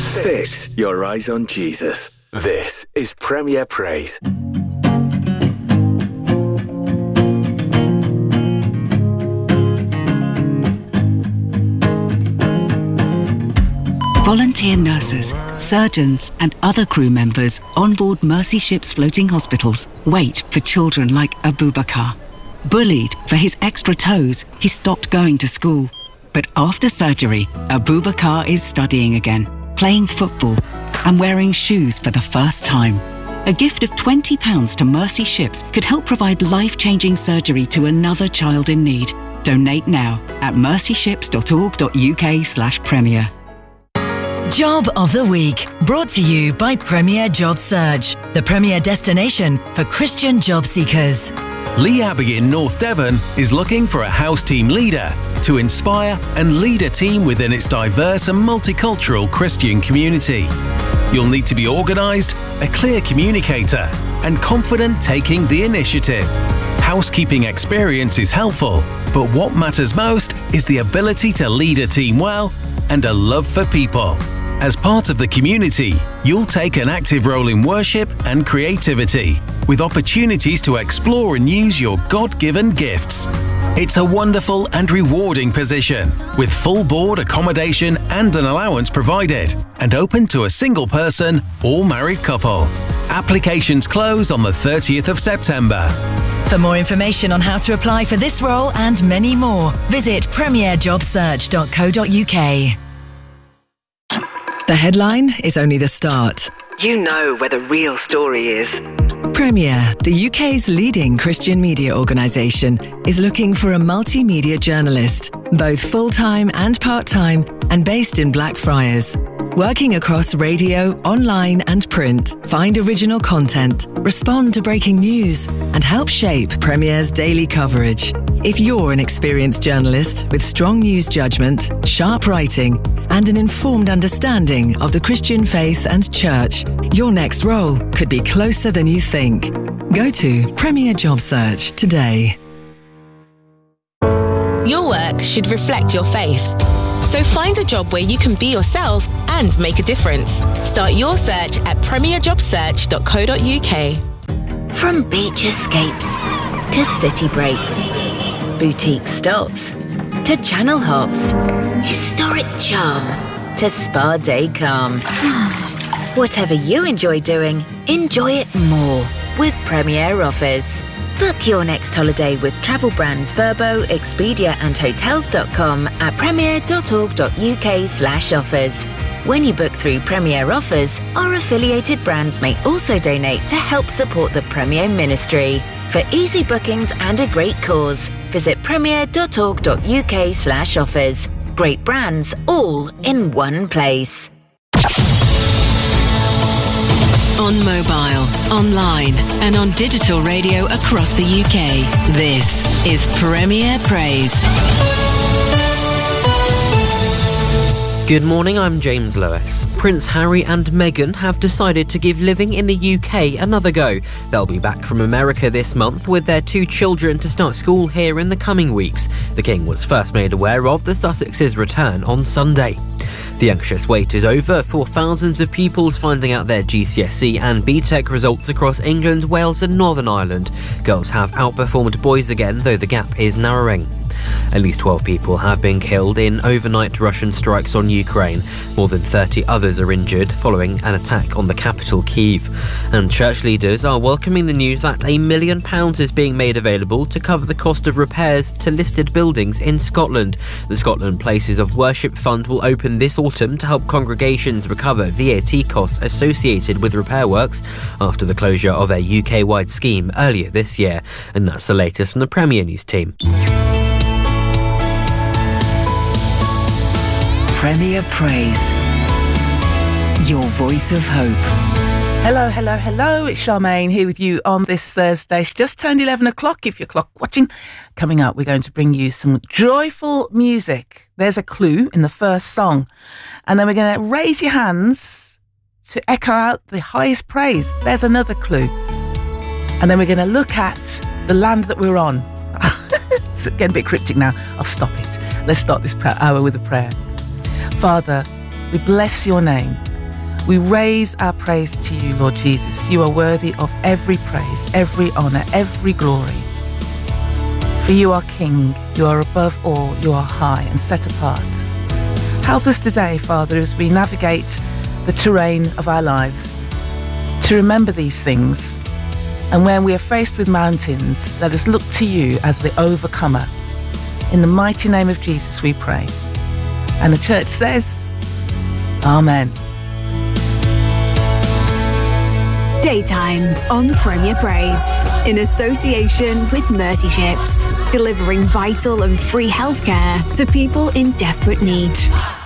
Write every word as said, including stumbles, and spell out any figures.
Fix your eyes on Jesus. This is Premier Praise. Volunteer nurses, surgeons and other crew members on board Mercy Ships floating hospitals wait for children like Abubakar. Bullied for his extra toes, he stopped going to school. But after surgery, Abubakar is studying again, playing football and wearing shoes for the first time. A gift of twenty pounds to Mercy Ships could help provide life-changing surgery to another child in need. Donate now at mercyships.org.uk slash premier. Job of the Week, brought to you by Premier Job Search, the premier destination for Christian job seekers. Lee Abbey in North Devon is looking for a house team leader to inspire and lead a team within its diverse and multicultural Christian community. You'll need to be organised, a clear communicator, and confident taking the initiative. Housekeeping experience is helpful, but what matters most is the ability to lead a team well and a love for people. As part of the community, you'll take an active role in worship and creativity, with opportunities to explore and use your God-given gifts. It's a wonderful and rewarding position, with full board accommodation and an allowance provided, and open to a single person or married couple. Applications close on the thirtieth of September. For more information on how to apply for this role and many more, visit premier job search dot co dot uk. The headline is only the start. You know where the real story is. Premier, the U K's leading Christian media organisation, is looking for a multimedia journalist, both full-time and part-time, and based in Blackfriars. Working across radio, online and print, find original content, respond to breaking news, and help shape Premier's daily coverage. If you're an experienced journalist with strong news judgment, sharp writing, and an informed understanding of the Christian faith and church, your next role could be closer than you think. Go to Premier Job Search today. Your work should reflect your faith. So find a job where you can be yourself and make a difference. Start your search at premier job search dot co dot uk. From beach escapes to city breaks, boutique stops to channel hops, historic charm to spa day calm. Whatever you enjoy doing, enjoy it more with Premier Offers. Book your next holiday with travel brands Verbo, Expedia and Hotels dot com at premier dot org dot uk slash offers. When you book through Premier Offers, our affiliated brands may also donate to help support the Premier Ministry. For easy bookings and a great cause, visit premier dot org dot uk slash offers. Great brands all in one place. On mobile, online and on digital radio across the U K, this is Premier Praise. Good morning, I'm James Lewis. Prince Harry and Meghan have decided to give living in the U K another go. They'll be back from America this month with their two children to start school here in the coming weeks. The King was first made aware of the Sussex's return on Sunday. The anxious wait is over for thousands of pupils finding out their G C S E and B TEC results across England, Wales and Northern Ireland. Girls have outperformed boys again, though the gap is narrowing. At least twelve people have been killed in overnight Russian strikes on Ukraine. More than thirty others are injured following an attack on the capital, Kyiv. And church leaders are welcoming the news that a million pounds is being made available to cover the cost of repairs to listed buildings in Scotland. The Scotland Places of Worship Fund will open this autumn to help congregations recover V A T costs associated with repair works after the closure of a U K-wide scheme earlier this year. And that's the latest from the Premier News team. Premier Praise, your voice of hope. Hello, hello, hello. It's Charmaine here with you on this Thursday. It's just turned eleven o'clock if you're clock watching. Coming up, we're going to bring you some joyful music. There's a clue in the first song. And then we're going to raise your hands to echo out the highest praise. There's another clue. And then we're going to look at the land that we're on. It's getting a bit cryptic now. I'll stop it. Let's start this hour with a prayer. Father, we bless your name. We raise our praise to you, Lord Jesus. You are worthy of every praise, every honour, every glory. For you are King, you are above all, you are high and set apart. Help us today, Father, as we navigate the terrain of our lives, to remember these things. And when we are faced with mountains, let us look to you as the overcomer. In the mighty name of Jesus we pray. And the church says, Amen. Daytime on Premier Praise, in association with Mercy Ships, delivering vital and free healthcare to people in desperate need.